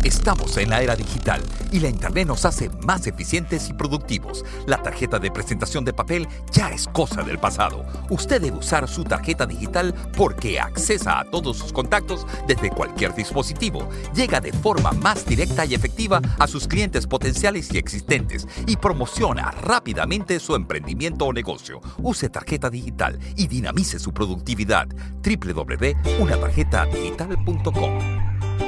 Estamos en la era digital y la Internet nos hace más eficientes y productivos. La tarjeta de presentación de papel ya es cosa del pasado. Usted debe usar su tarjeta digital porque accesa a todos sus contactos desde cualquier dispositivo. Llega de forma más directa y efectiva a sus clientes potenciales y existentes y promociona rápidamente su emprendimiento o negocio. Use tarjeta digital y dinamice su productividad. www.unatarjetadigital.com